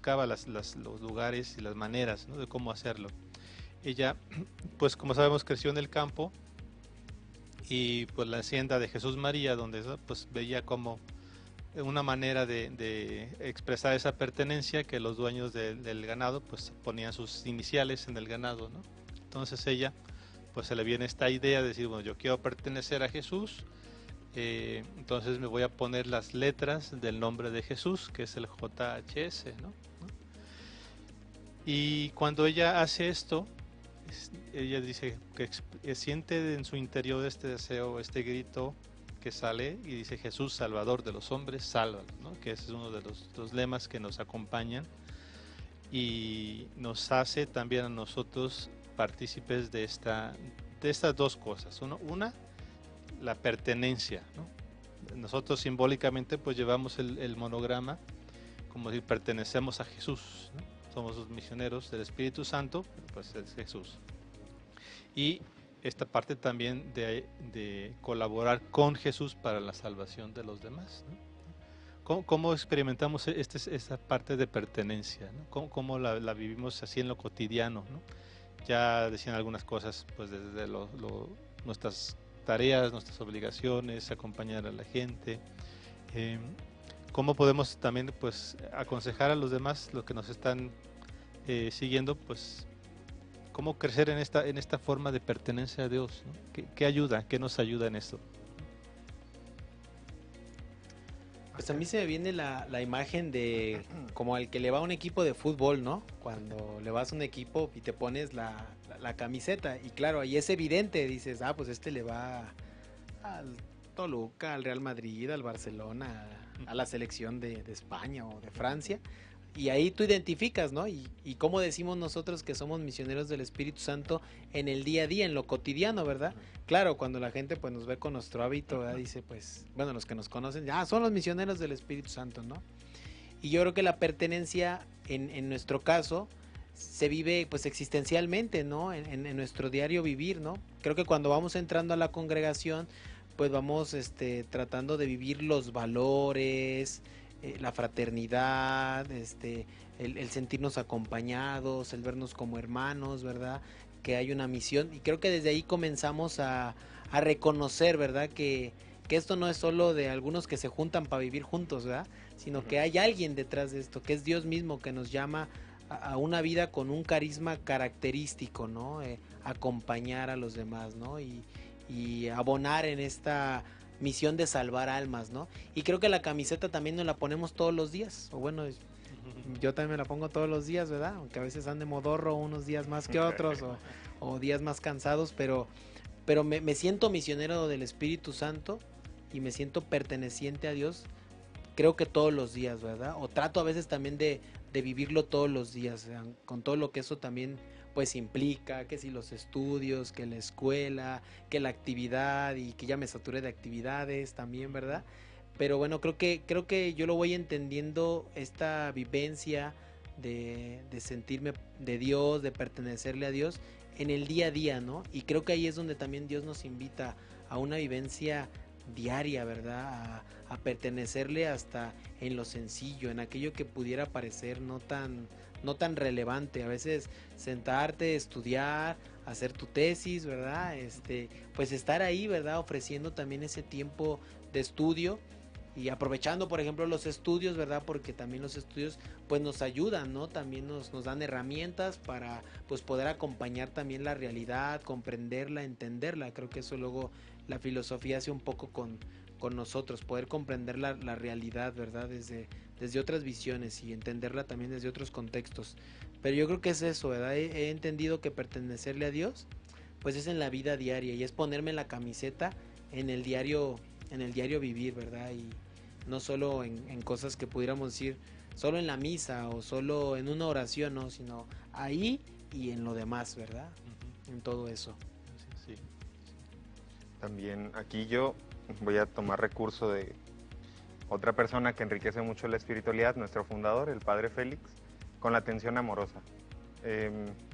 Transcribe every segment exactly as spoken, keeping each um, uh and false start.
buscaba las, las, los lugares y las maneras, ¿no?, de cómo hacerlo. Ella, pues como sabemos, creció en el campo y pues la hacienda de Jesús María, donde pues veía como una manera de, de expresar esa pertenencia, que los dueños de, del ganado pues ponían sus iniciales en el ganado, ¿no? Entonces ella pues se le viene esta idea de decir, bueno, yo quiero pertenecer a Jesús, eh, entonces me voy a poner las letras del nombre de Jesús, que es el J H S, ¿no? Y cuando ella hace esto, ella dice que siente en su interior este deseo, este grito que sale y dice: Jesús, Salvador de los hombres, sálvalos, ¿no? Que ese es uno de los, los lemas que nos acompañan y nos hace también a nosotros partícipes de, esta, de estas dos cosas. Uno, una, la pertenencia, ¿no? Nosotros simbólicamente pues llevamos el, el monograma como si pertenecemos a Jesús, ¿no? Somos los misioneros del Espíritu Santo, pues es Jesús. Y esta parte también de, de colaborar con Jesús para la salvación de los demás, ¿no? ¿Cómo, cómo experimentamos este, esta parte de pertenencia, ¿no? ¿Cómo, cómo la, la vivimos así en lo cotidiano, ¿no? Ya decían algunas cosas, pues desde lo, lo, nuestras tareas, nuestras obligaciones, acompañar a la gente. Eh, ¿Cómo podemos también pues aconsejar a los demás, los que nos están eh, siguiendo, pues cómo crecer en esta, en esta forma de pertenencia a Dios, ¿no? ¿Qué, qué ayuda? ¿Qué nos ayuda en esto? Pues a mí se me viene la, la imagen de como al que le va a un equipo de fútbol, ¿no? Cuando le vas a un equipo y te pones la, la, la camiseta y claro, ahí es evidente, dices, ah, pues este le va al Toluca, al Real Madrid, al Barcelona, a la selección de, de España o de Francia. Y ahí tú identificas, ¿no? Y, y cómo decimos nosotros que somos misioneros del Espíritu Santo en el día a día, en lo cotidiano, ¿verdad? Claro, cuando la gente pues nos ve con nuestro hábito, ¿verdad? Dice, pues, bueno, los que nos conocen, ya ah, son los misioneros del Espíritu Santo, ¿no? Y yo creo que la pertenencia, en, en nuestro caso, se vive pues existencialmente, ¿no? En, en, en nuestro diario vivir, ¿no? Creo que cuando vamos entrando a la congregación, pues vamos este, tratando de vivir los valores, eh, la fraternidad, este, el, el sentirnos acompañados, el vernos como hermanos, ¿verdad? Que hay una misión y creo que desde ahí comenzamos a, a reconocer, ¿verdad? Que, que esto no es solo de algunos que se juntan para vivir juntos, ¿verdad? Sino que hay alguien detrás de esto, que es Dios mismo que nos llama a, a una vida con un carisma característico, ¿no? Eh, acompañar a los demás, ¿no? Y, y abonar en esta misión de salvar almas, ¿no? Y creo que la camiseta también nos la ponemos todos los días, o bueno, yo también me la pongo todos los días, ¿verdad? Aunque a veces ande modorro unos días más que otros o, o días más cansados, pero, pero me, me siento misionero del Espíritu Santo y me siento perteneciente a Dios, creo que todos los días, ¿verdad? O trato a veces también de, de vivirlo todos los días, ¿verdad? Con todo lo que eso también pues implica, que si los estudios, que la escuela, que la actividad y que ya me saturé de actividades también, ¿verdad? Pero bueno, creo que, creo que yo lo voy entendiendo, esta vivencia de, de sentirme de Dios, de pertenecerle a Dios en el día a día, ¿no? Y creo que ahí es donde también Dios nos invita a una vivencia diaria, ¿verdad? A, a pertenecerle hasta en lo sencillo, en aquello que pudiera parecer no tan, no tan relevante. A veces sentarte, estudiar, hacer tu tesis, ¿verdad? Este, pues estar ahí, ¿verdad? Ofreciendo también ese tiempo de estudio y aprovechando, por ejemplo, los estudios, ¿verdad? Porque también los estudios pues nos ayudan, ¿no? También nos, nos dan herramientas para pues poder acompañar también la realidad, comprenderla, entenderla. Creo que eso luego la filosofía hace un poco con, con nosotros, poder comprender la, la realidad, ¿verdad? Desde, desde otras visiones y entenderla también desde otros contextos. Pero yo creo que es eso, ¿verdad? He, he entendido que pertenecerle a Dios pues es en la vida diaria y es ponerme la camiseta en el diario, en el diario vivir, ¿verdad? Y no solo en, en cosas que pudiéramos decir, solo en la misa o solo en una oración, ¿no? Sino ahí y en lo demás, ¿verdad? Uh-huh. En todo eso. Sí, sí. También aquí yo voy a tomar recurso de otra persona que enriquece mucho la espiritualidad, nuestro fundador, el Padre Félix, con la atención amorosa. Eh,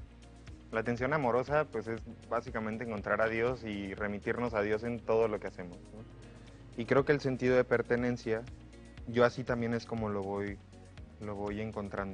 la atención amorosa pues es básicamente encontrar a Dios y remitirnos a Dios en todo lo que hacemos, ¿no? Y creo que el sentido de pertenencia, yo así también es como lo voy, lo voy encontrando.